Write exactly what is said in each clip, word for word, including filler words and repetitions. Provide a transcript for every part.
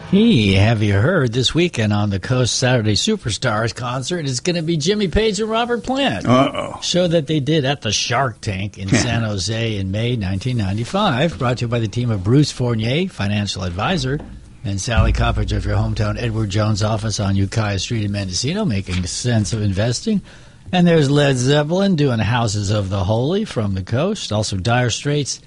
Hey, have you heard this weekend on the Coast Saturday Superstars concert is going to be Jimmy Page and Robert Plant. Uh-oh. Show that they did at the Shark Tank in San Jose in May nineteen ninety-five. Brought to you by the team of Bruce Fournier, financial advisor, and Sally Coppage of your hometown Edward Jones office on Ukiah Street in Mendocino, making sense of investing. And there's Led Zeppelin doing Houses of the Holy from the coast. Also Dire Straits,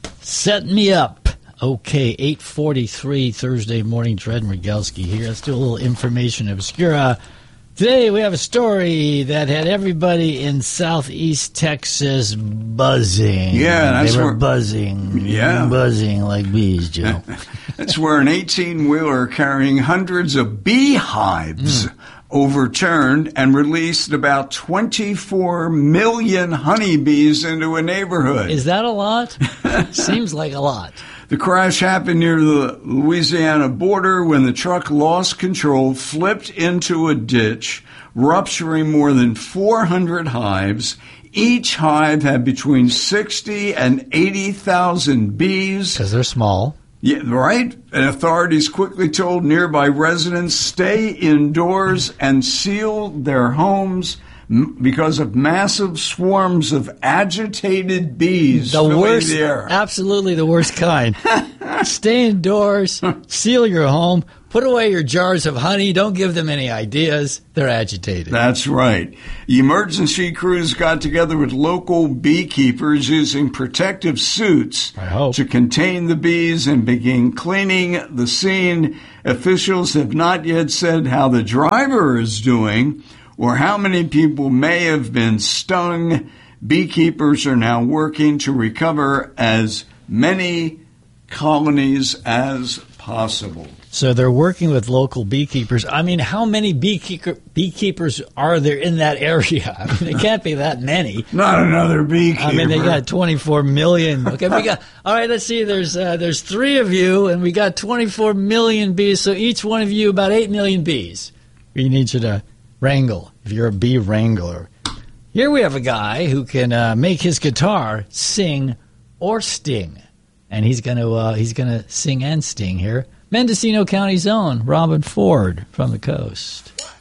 Set Me Up. Okay, eight forty-three Thursday morning. Dred Mrgelski here. Let's do a little information obscura. Today we have a story that had everybody in southeast Texas buzzing. Yeah, that's they were where, buzzing. Yeah, buzzing like bees, Joe. That's where an eighteen-wheeler carrying hundreds of beehives mm. overturned and released about twenty-four million honeybees into a neighborhood. Is that a lot? Seems like a lot. The crash happened near the Louisiana border when the truck lost control, flipped into a ditch, rupturing more than four hundred hives. Each hive had between sixty and eighty thousand bees. Because they're small. Yeah, right? And authorities quickly told nearby residents stay indoors and seal their homes because of massive swarms of agitated bees the filling worst, the air. Absolutely the worst kind. Stay indoors, seal your home, put away your jars of honey. Don't give them any ideas. They're agitated. That's right. Emergency crews got together with local beekeepers using protective suits to contain the bees and begin cleaning the scene. Officials have not yet said how the driver is doing or how many people may have been stung. Beekeepers are now working to recover as many colonies as possible. So they're working with local beekeepers. I mean, how many beekeeper, beekeepers are there in that area? I mean, it can't be that many. Not another beekeeper. I mean, they got twenty-four million. Okay, we got. All right, let's see. There's uh, there's three of you, and we got twenty-four million bees. So each one of you, about eight million bees. We need you to wrangle if you're a bee wrangler. Here we have a guy who can uh, make his guitar sing or sting, and he's gonna uh, he's gonna sing and sting here. Mendocino County's own Robin Ford from the coast.